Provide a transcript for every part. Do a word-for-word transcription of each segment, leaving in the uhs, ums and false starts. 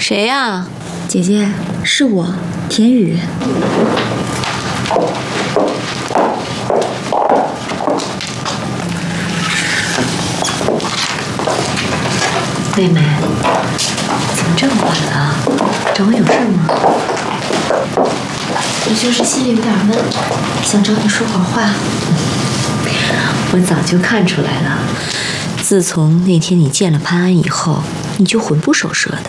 谁呀？ 姐姐，是我，田雨。 妹妹，怎么这么晚了？找我有事吗？ 我就是心里有点闷，想找你说会儿话。 我早就看出来了，自从那天你见了潘安以后，你就魂不守舍的。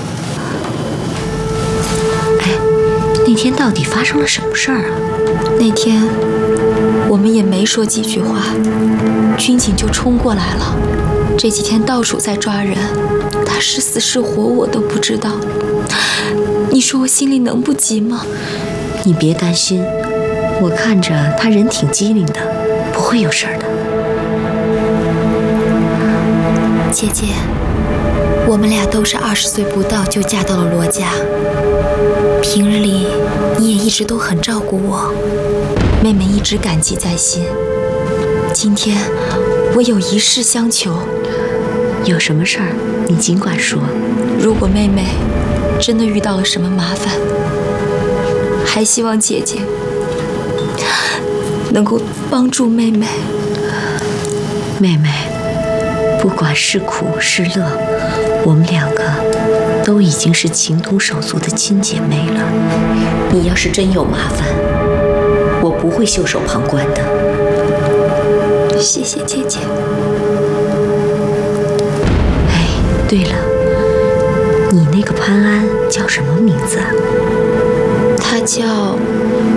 哎，那天到底发生了什么事儿啊？ 那天我们也没说几句话，军警就冲过来了。这几天到处在抓人，他是死是活我都不知道。你说我心里能不急吗？ 你别担心，我看着他人挺机灵的，不会有事儿的。 姐姐，我们俩都是二十岁不到就嫁到了罗家，平日里你也一直都很照顾我，妹妹一直感激在心。今天我有一事相求。 有什么事儿你尽管说。 如果妹妹真的遇到了什么麻烦，还希望姐姐能够帮助妹妹。 妹妹，不管是苦是乐，我们两个都已经是情同手足的亲姐妹了。你要是真有麻烦，我不会袖手旁观的。 谢谢姐姐。 哎，对了，你那个潘安叫什么名字啊？ 她叫